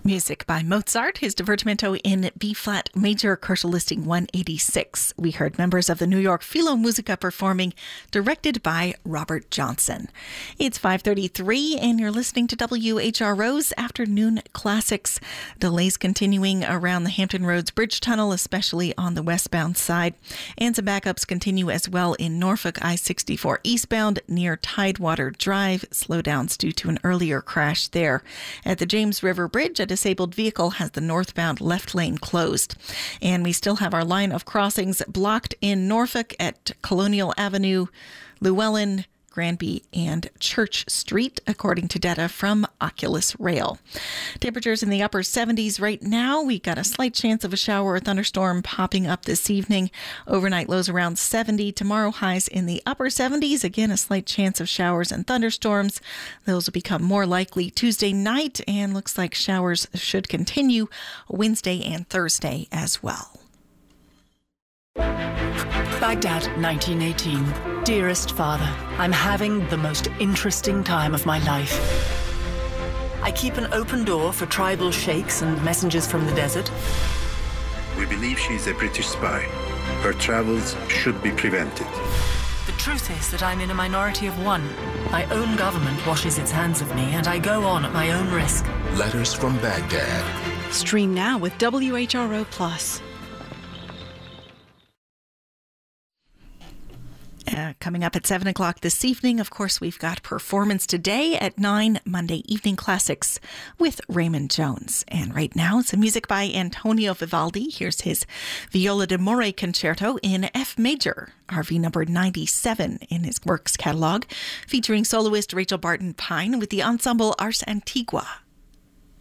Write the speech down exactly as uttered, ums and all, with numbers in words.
Music by Mozart, his Divertimento in B-flat major, Koszul listing one eighty-six. We heard members of the New York Philharmonica performing, directed by Robert Johnson. It's five thirty-three and you're listening to W H R O's Afternoon Classics. Delays continuing around the Hampton Roads Bridge Tunnel, especially on the westbound side. And some backups continue as well in Norfolk I sixty-four eastbound near Tidewater Drive. Slowdowns due to an earlier crash there. At the James River Bridge, a disabled vehicle has the northbound left lane closed. And we still have our line of crossings blocked in Norfolk at Colonial Avenue, Llewellyn, Granby, and Church Street, according to data from Oculus Rail. Temperatures in the upper seventies right now. We got a slight chance of a shower or thunderstorm popping up this evening. Overnight lows around seventy. Tomorrow highs in the upper seventies. Again, a slight chance of showers and thunderstorms. Those will become more likely Tuesday night, and looks like showers should continue Wednesday and Thursday as well. Baghdad, nineteen eighteen. Dearest Father, I'm having the most interesting time of my life. I keep an open door for tribal sheikhs and messengers from the desert. We believe she is a British spy. Her travels should be prevented. The truth is that I'm in a minority of one. My own government washes its hands of me, and I go on at my own risk. Letters from Baghdad. Stream now with W H R O Plus. Uh, coming up at seven o'clock this evening, of course, we've got Performance Today at nine, Monday Evening Classics with Raymond Jones. And right now, some music by Antonio Vivaldi. Here's his Viola d'Amore Concerto in F major, R V number ninety-seven in his works catalog, featuring soloist Rachel Barton Pine with the ensemble Ars Antigua.